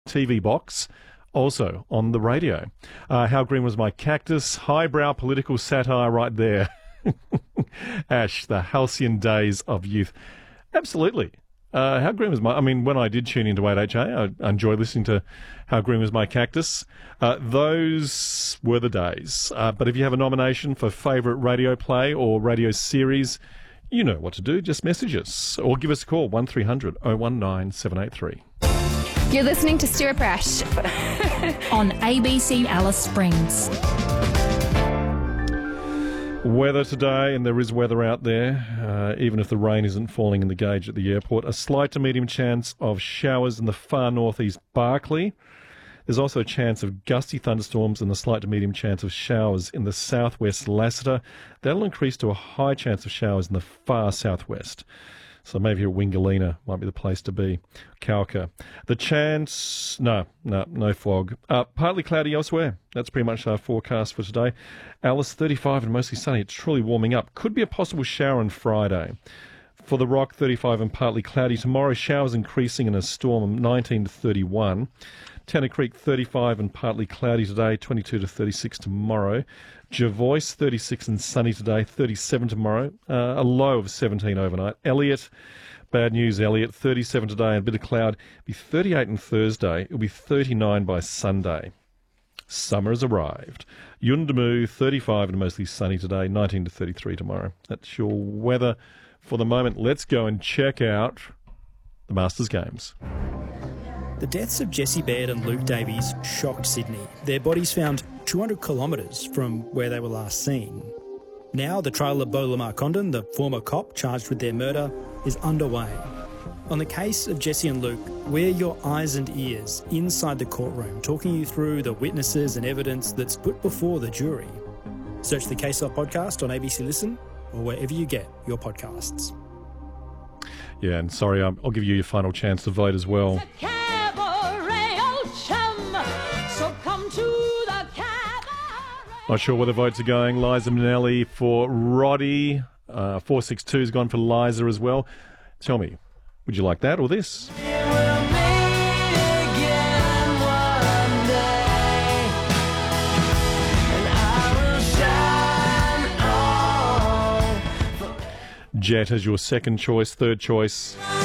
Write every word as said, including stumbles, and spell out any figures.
T V box, also on the radio. Uh, How Green Was My Cactus? Highbrow political satire right there. Ash, the halcyon days of youth. Absolutely. Uh, How Green Was My... I mean, when I did tune into eight H A, I, I enjoyed listening to How Green Was My Cactus. Uh, those were the days. Uh, but if you have a nomination for favourite radio play or radio series, you know what to do. Just message us or give us a call, one three hundred oh one nine seven eight three. You're listening to Stuart Brash on A B C Alice Springs. Weather today, and there is weather out there, uh, even if the rain isn't falling in the gauge at the airport. A slight to medium chance of showers in the far northeast Barkly. There's also a chance of gusty thunderstorms and a slight to medium chance of showers in the southwest Lassiter. That'll increase to a high chance of showers in the far southwest. So maybe here at Wingalina might be the place to be. Cowca. The chance... No, no, no fog. Uh, partly cloudy elsewhere. That's pretty much our forecast for today. Alice, thirty-five and mostly sunny. It's truly warming up. Could be a possible shower on Friday. For the Rock, thirty-five and partly cloudy. Tomorrow, showers increasing in a storm, nineteen to thirty-one. Tanner Creek, thirty-five and partly cloudy today, twenty-two to thirty-six tomorrow. Jervois, thirty-six and sunny today, thirty-seven tomorrow, uh, a low of seventeen overnight. Elliot, bad news, Elliot, thirty-seven today and a bit of cloud. It'll be thirty-eight on Thursday. It'll be thirty-nine by Sunday. Summer has arrived. Yuendumu, thirty-five and mostly sunny today, nineteen to thirty-three tomorrow. That's your weather for the moment. Let's go and check out the Masters Games. The deaths of Jessie Baird and Luke Davies shocked Sydney. Their bodies found two hundred kilometres from where they were last seen. Now the trial of Beau Lamar Condon, the former cop charged with their murder, is underway. On the case of Jessie and Luke, we're your eyes and ears inside the courtroom, talking you through the witnesses and evidence that's put before the jury. Search the Case Off podcast on A B C Listen or wherever you get your podcasts. Yeah, and sorry, um, I'll give you your final chance to vote as well. Not sure where the votes are going. Liza Minnelli for Roddy. Uh, four six two's gone for Liza as well. Tell me, would you like that or this? Jet as your second choice, third choice.